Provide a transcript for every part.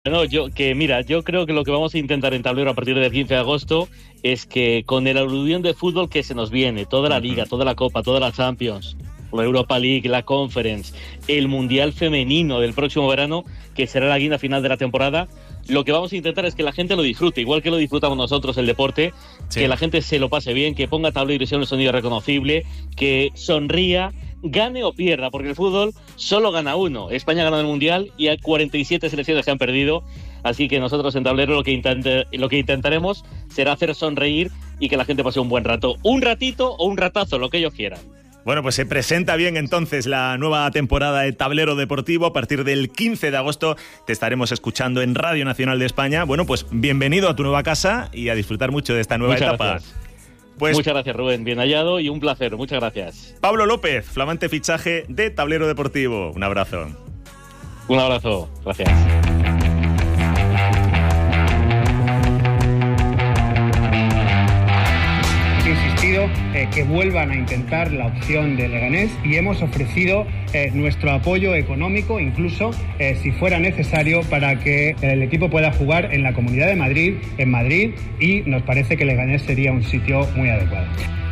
No, yo creo que lo que vamos a intentar en Tablero a partir del 15 de agosto es que con el aluvión de fútbol que se nos viene, toda la Liga, toda la Copa, toda la Champions, la Europa League, la Conference, el Mundial Femenino del próximo verano, que será la guinda final de la temporada, lo que vamos a intentar es que la gente lo disfrute, igual que lo disfrutamos nosotros el deporte, que la gente se lo pase bien, que ponga Tablero y sea un sonido reconocible, que sonría, gane o pierda, porque el fútbol solo gana uno. España ha ganado el Mundial y hay 47 selecciones que han perdido, así que nosotros en Tablero lo que intentaremos será hacer sonreír y que la gente pase un buen rato, un ratito o un ratazo, lo que ellos quieran. Bueno, pues se presenta bien entonces la nueva temporada de Tablero Deportivo. A partir del 15 de agosto te estaremos escuchando en Radio Nacional de España. Bueno, pues bienvenido a tu nueva casa y a disfrutar mucho de esta nueva etapa. Gracias. Muchas gracias, Rubén. Bien hallado y un placer. Muchas gracias. Pablo López, flamante fichaje de Tablero Deportivo. Un abrazo. Un abrazo. Gracias. Que vuelvan a intentar la opción de Leganés y hemos ofrecido nuestro apoyo económico, incluso si fuera necesario, para que el equipo pueda jugar en la Comunidad de Madrid, en Madrid, y nos parece que Leganés sería un sitio muy adecuado.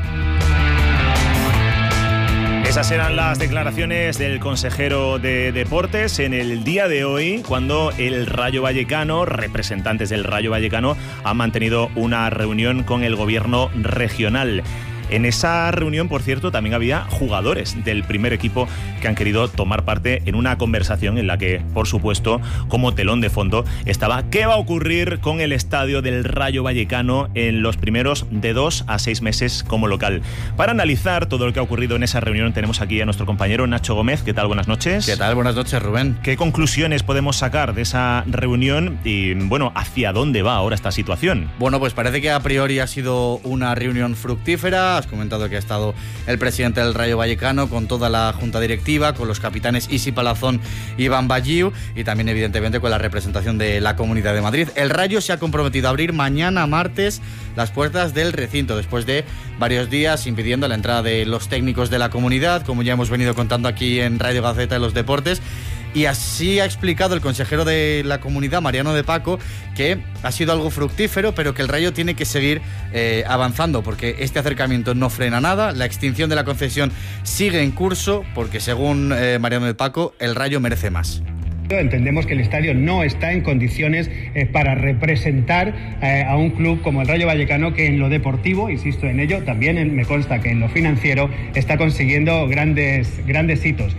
Esas eran las declaraciones del consejero de Deportes en el día de hoy, cuando el Rayo Vallecano, representantes del Rayo Vallecano, han mantenido una reunión con el gobierno regional. En esa reunión, por cierto, también había jugadores del primer equipo que han querido tomar parte en una conversación en la que, por supuesto, como telón de fondo, estaba qué va a ocurrir con el estadio del Rayo Vallecano en los primeros de 2 a 6 meses como local. Para analizar todo lo que ha ocurrido en esa reunión tenemos aquí a nuestro compañero Nacho Gómez. ¿Qué tal? Buenas noches. ¿Qué tal? Buenas noches, Rubén. ¿Qué conclusiones podemos sacar de esa reunión y, bueno, hacia dónde va ahora esta situación? Bueno, pues parece que a priori ha sido una reunión fructífera. Has comentado que ha estado el presidente del Rayo Vallecano con toda la junta directiva, con los capitanes Isi Palazón y Iván Balliu, y también evidentemente con la representación de la Comunidad de Madrid. El Rayo se ha comprometido a abrir mañana martes las puertas del recinto, después de varios días impidiendo la entrada de los técnicos de la comunidad, como ya hemos venido contando aquí en Radio Gaceta de los Deportes. Y así ha explicado el consejero de la comunidad, Mariano de Paco, que ha sido algo fructífero, pero que el Rayo tiene que seguir avanzando, porque este acercamiento no frena nada. La extinción de la concesión sigue en curso, porque según Mariano de Paco, el Rayo merece más. Entendemos que el estadio no está en condiciones para representar a un club como el Rayo Vallecano, que en lo deportivo, insisto en ello, también me consta que en lo financiero está consiguiendo grandes hitos.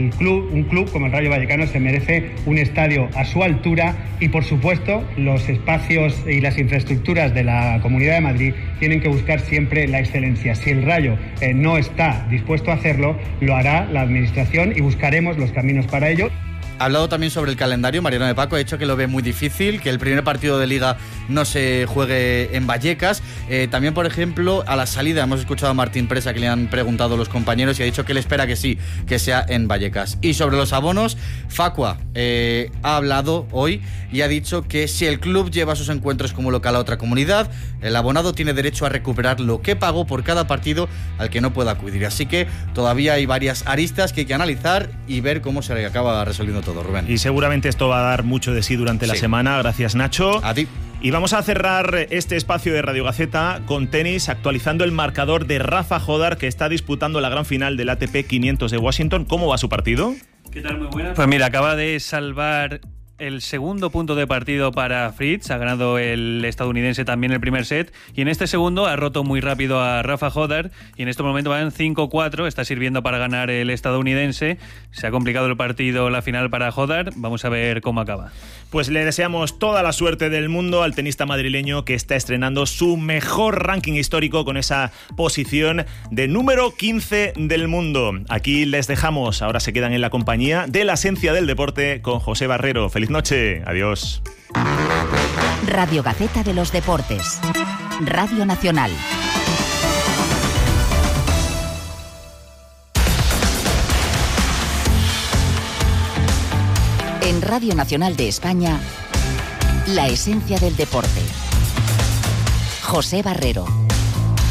Un club como el Rayo Vallecano se merece un estadio a su altura y, por supuesto, los espacios y las infraestructuras de la Comunidad de Madrid tienen que buscar siempre la excelencia. Si el Rayo no está dispuesto a hacerlo, lo hará la Administración y buscaremos los caminos para ello. Ha hablado también sobre el calendario. Mariano de Paco ha dicho que lo ve muy difícil, que el primer partido de Liga no se juegue en Vallecas. También, por ejemplo, a la salida hemos escuchado a Martín Presa, que le han preguntado los compañeros, y ha dicho que él espera que sí, que sea en Vallecas. Y sobre los abonos, Facua ha hablado hoy y ha dicho que si el club lleva sus encuentros como local a otra comunidad, el abonado tiene derecho a recuperar lo que pagó por cada partido al que no pueda acudir. Así que todavía hay varias aristas que hay que analizar y ver cómo se acaba resolviendo todo, Rubén. Y seguramente esto va a dar mucho de sí durante la semana. Gracias, Nacho. A ti. Y vamos a cerrar este espacio de Radio Gaceta con tenis, actualizando el marcador de Rafa Jodar, que está disputando la gran final del ATP 500 de Washington. ¿Cómo va su partido? ¿Qué tal? Muy buenas. Pues mira, acaba de salvar el segundo punto de partido para Fritz. Ha ganado el estadounidense también el primer set, y en este segundo ha roto muy rápido a Rafa Jodar, y en este momento van 5-4, está sirviendo para ganar el estadounidense. Se ha complicado el partido, la final para Jodar. Vamos a ver cómo acaba. Pues le deseamos toda la suerte del mundo al tenista madrileño, que está estrenando su mejor ranking histórico con esa posición de número 15 del mundo. Aquí les dejamos, ahora se quedan en la compañía de la esencia del deporte con José Barrero. Feliz noche, adiós. Radio Gaceta de los Deportes, Radio Nacional. En Radio Nacional de España, la esencia del deporte. José Barrero.